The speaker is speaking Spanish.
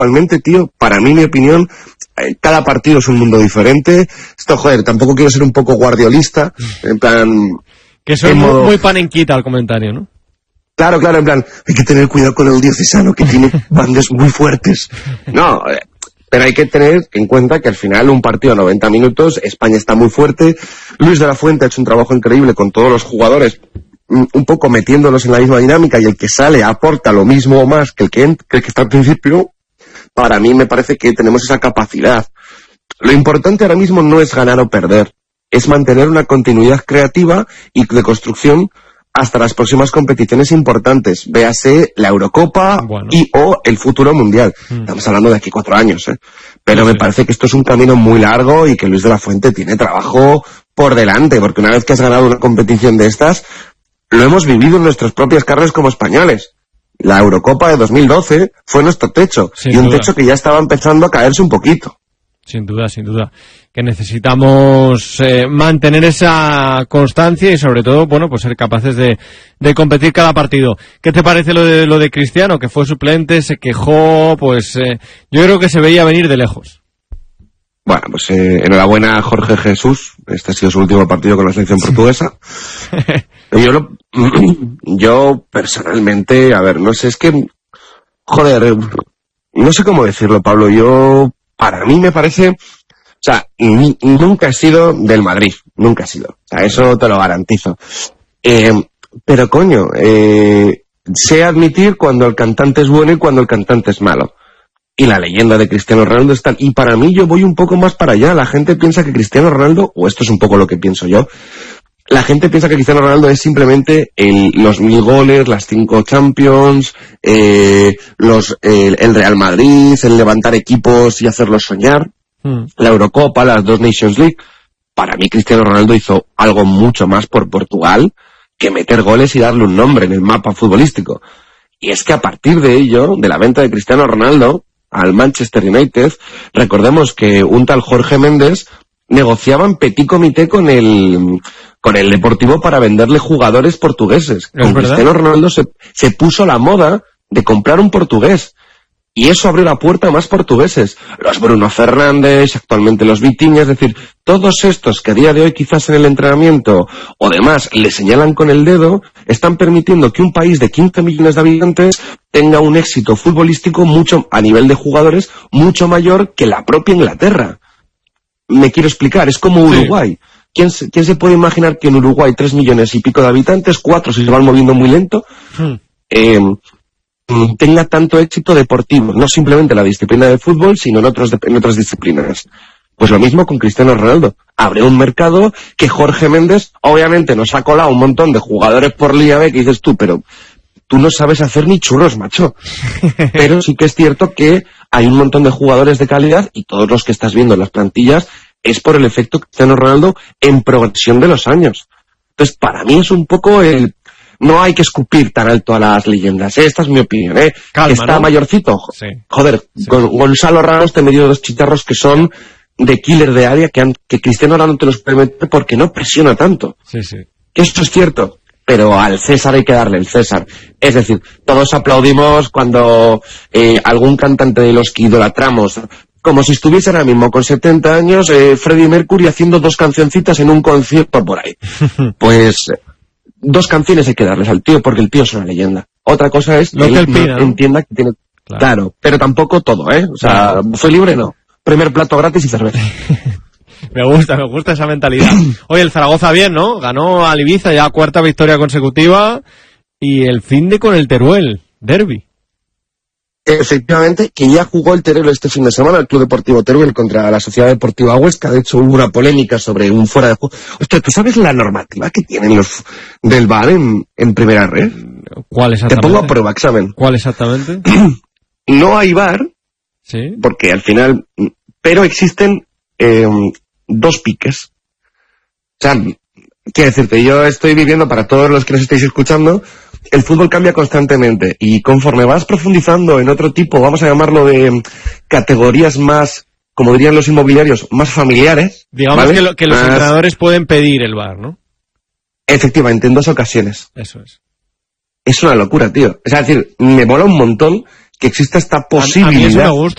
actualmente, tío, para mí, mi opinión, cada partido es un mundo diferente. Esto, joder, tampoco quiero ser un poco guardiolista, en plan... Que soy muy panenquita al comentario, ¿no? Claro, en plan, hay que tener cuidado con el diocesano, que tiene bandas muy fuertes. No, pero hay que tener en cuenta que al final un partido a 90 minutos, España está muy fuerte, Luis de la Fuente ha hecho un trabajo increíble con todos los jugadores, un poco metiéndolos en la misma dinámica, y el que sale aporta lo mismo o más que el que está al principio. Para mí me parece que tenemos esa capacidad. Lo importante ahora mismo no es ganar o perder, es mantener una continuidad creativa y de construcción hasta las próximas competiciones importantes, véase la Eurocopa y o el futuro mundial. Estamos hablando de aquí 4 años, pero me parece que esto es un camino muy largo y que Luis de la Fuente tiene trabajo por delante, porque una vez que has ganado una competición de estas, lo hemos vivido en nuestras propias carnes como españoles. La Eurocopa de 2012 fue nuestro techo, y un techo que ya estaba empezando a caerse un poquito. Sin duda. Que necesitamos mantener esa constancia y sobre todo, bueno, pues ser capaces de competir cada partido. ¿Qué te parece lo de Cristiano, que fue suplente, se quejó? Pues yo creo que se veía venir de lejos. Bueno, pues enhorabuena a Jorge Jesús. Este ha sido su último partido con la selección portuguesa. Yo personalmente, a ver, no sé, es que, joder, no sé cómo decirlo, Pablo. Para mí me parece, o sea, nunca he sido del Madrid, nunca he sido, o sea, eso te lo garantizo. Pero coño, sé admitir cuando el cantante es bueno y cuando el cantante es malo. Y la leyenda de Cristiano Ronaldo está... Y para mí yo voy un poco más para allá. La gente piensa que Cristiano Ronaldo, o esto es un poco lo que pienso yo, la gente piensa que Cristiano Ronaldo es simplemente los 1000 goles, las 5 Champions, el Real Madrid, el levantar equipos y hacerlos soñar, la Eurocopa, las 2 Nations League. Para mí Cristiano Ronaldo hizo algo mucho más por Portugal que meter goles y darle un nombre en el mapa futbolístico. Y es que a partir de ello, de la venta de Cristiano Ronaldo al Manchester United, recordemos que un tal Jorge Méndez negociaba en petit comité con el Deportivo para venderle jugadores portugueses. Con Cristiano Ronaldo se puso la moda de comprar un portugués. Y eso abrió la puerta a más portugueses. Los Bruno Fernández, actualmente los Vitinha, es decir, todos estos que a día de hoy quizás en el entrenamiento o demás le señalan con el dedo, están permitiendo que un país de 15 millones de habitantes tenga un éxito futbolístico mucho a nivel de jugadores mucho mayor que la propia Inglaterra. Me quiero explicar, es como Uruguay. ¿Quién se puede imaginar que en Uruguay 3 millones y pico de habitantes, 4 si se van moviendo muy lento, tenga tanto éxito deportivo, no simplemente la disciplina de fútbol, sino en otras disciplinas? Pues lo mismo con Cristiano Ronaldo. Abre un mercado que Jorge Méndez, obviamente, nos ha colado un montón de jugadores por Liga B que dices tú, pero tú no sabes hacer ni churros, macho. Pero sí que es cierto que hay un montón de jugadores de calidad y todos los que estás viendo en las plantillas es por el efecto Cristiano Ronaldo en progresión de los años. Entonces, para mí es un poco no hay que escupir tan alto a las leyendas, esta es mi opinión, Calma, está, ¿no? Mayorcito, sí. Joder, sí. Gonzalo Ramos te metió 2 chicharros que son de killer de área que Cristiano Ronaldo te los puede meter porque no presiona tanto. Sí. Esto es cierto, pero al César hay que darle el César. Es decir, todos aplaudimos cuando algún cantante de los que idolatramos, como si estuviese ahora mismo con 70 años, Freddie Mercury haciendo 2 cancioncitas en un concierto por ahí. Pues 2 canciones hay que darles al tío porque el tío es una leyenda. Otra cosa es lo que él pida, ¿no? Entienda que tiene... Claro, pero tampoco todo, O sea, soy libre, no. Primer plato gratis y cerveza. Me gusta esa mentalidad. Oye, el Zaragoza bien, ¿no? Ganó al Ibiza, ya 4ª victoria consecutiva, y el finde con el Teruel, derbi. Efectivamente, que ya jugó el Teruel este fin de semana, el Club Deportivo Teruel contra la Sociedad Deportiva Huesca. De hecho, hubo una polémica sobre un fuera de juego. Hostia, ¿tú sabes la normativa que tienen los del VAR en primera red? ¿Cuál exactamente? Te pongo a prueba, examen. ¿Cuál exactamente? No hay VAR, ¿sí? Porque al final... Pero existen 2 piques. O sea, quiero decirte, yo estoy viviendo, para todos los que nos estáis escuchando, el fútbol cambia constantemente y conforme vas profundizando en otro tipo, vamos a llamarlo de categorías más, como dirían los inmobiliarios, más familiares. Digamos, ¿vale? que los entrenadores pueden pedir el VAR, ¿no? Efectivamente, en 2 ocasiones. Eso es. Es una locura, tío. Es decir, me mola un montón que exista esta posibilidad. A mí eso me gusta.